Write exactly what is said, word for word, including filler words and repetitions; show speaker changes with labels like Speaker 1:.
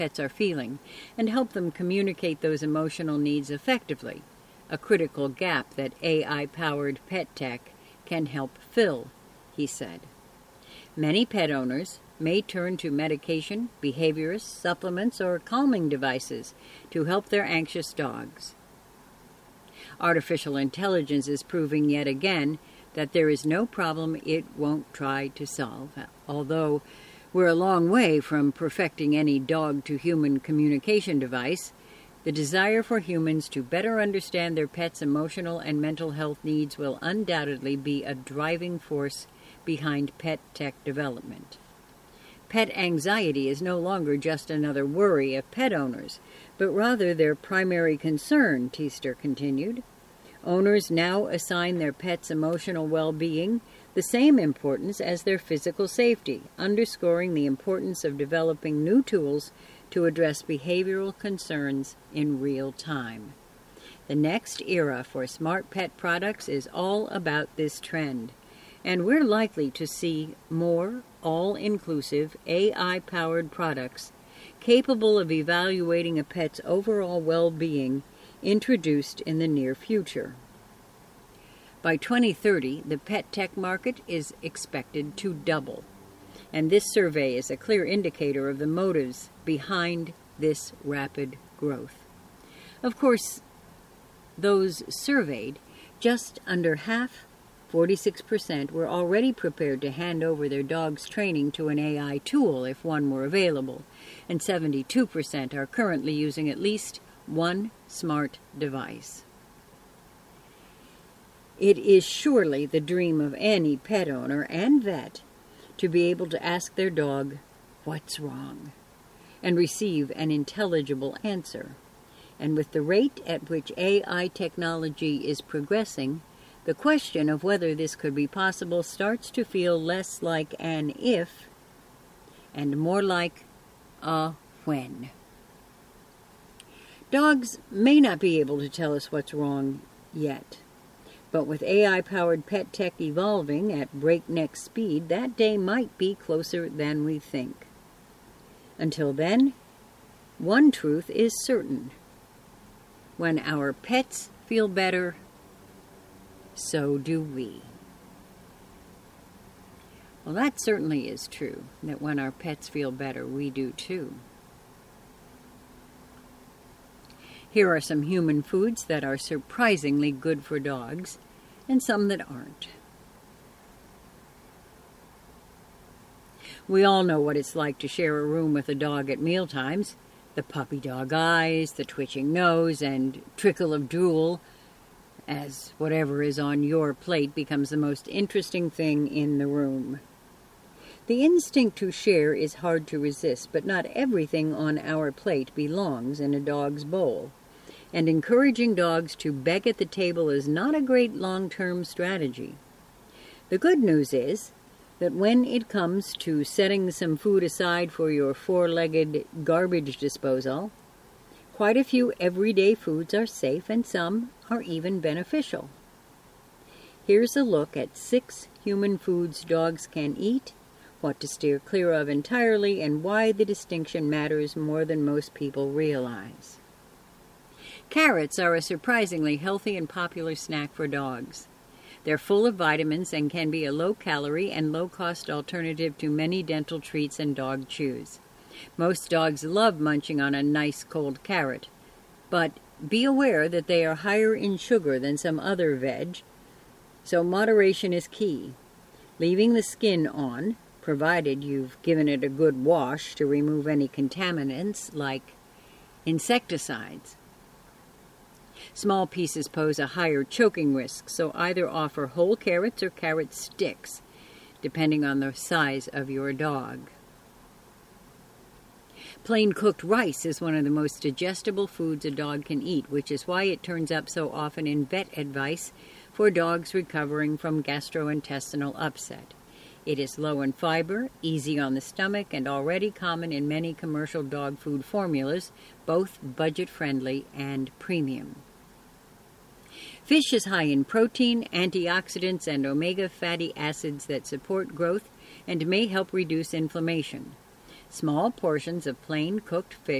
Speaker 1: pets are feeling and help them communicate those emotional needs effectively, a critical gap that A I-powered pet tech can help fill, he said. Many pet owners may turn to medication, behaviorists, supplements, or calming devices to help their anxious dogs. Artificial intelligence is proving yet again that there is no problem it won't try to solve, although we're a long way from perfecting any dog-to-human communication device. The desire for humans to better understand their pets' emotional and mental health needs will undoubtedly be a driving force behind pet tech development. Pet anxiety is no longer just another worry of pet owners, but rather their primary concern, Teester continued. Owners now assign their pets' emotional well-being the same importance as their physical safety, underscoring the importance of developing new tools to address behavioral concerns in real time. The next era for smart pet products is all about this trend, and we're likely to see more all-inclusive A I-powered products capable of evaluating a pet's overall well-being introduced in the near future. By twenty thirty, the pet tech market is expected to double, and this survey is a clear indicator of the motives behind this rapid growth. Of course, those surveyed, just under half, forty-six percent, were already prepared to hand over their dog's training to an A I tool if one were available, and seventy-two percent are currently using at least one smart device. It is surely the dream of any pet owner and vet to be able to ask their dog, "What's wrong?" and receive an intelligible answer. And with the rate at which A I technology is progressing, the question of whether this could be possible starts to feel less like an if and more like a when. Dogs may not be able to tell us what's wrong yet, but with A I-powered pet tech evolving at breakneck speed, that day might be closer than we think. Until then, one truth is certain. When our pets feel better, so do we. Well, that certainly is true, that when our pets feel better, we do too. Here are some human foods that are surprisingly good for dogs, and some that aren't. We all know what it's like to share a room with a dog at mealtimes. The puppy dog eyes, the twitching nose, and trickle of drool, as whatever is on your plate becomes the most interesting thing in the room. The instinct to share is hard to resist, but not everything on our plate belongs in a dog's bowl. And encouraging dogs to beg at the table is not a great long-term strategy. The good news is that when it comes to setting some food aside for your four-legged garbage disposal, quite a few everyday foods are safe and some are even beneficial. Here's a look at six human foods dogs can eat, what to steer clear of entirely, and why the distinction matters more than most people realize. Carrots are a surprisingly healthy and popular snack for dogs. They're full of vitamins and can be a low-calorie and low-cost alternative to many dental treats and dog chews. Most dogs love munching on a nice cold carrot, but be aware that they are higher in sugar than some other veg, so moderation is key. Leaving the skin on, provided you've given it a good wash to remove any contaminants like insecticides. Small pieces pose a higher choking risk, so either offer whole carrots or carrot sticks, depending on the size of your dog. Plain cooked rice is one of the most digestible foods a dog can eat, which is why it turns up so often in vet advice for dogs recovering from gastrointestinal upset. It is low in fiber, easy on the stomach, and already common in many commercial dog food formulas, both budget-friendly and premium. Fish is high in protein, antioxidants, and omega fatty acids that support growth and may help reduce inflammation. Small portions of plain cooked fish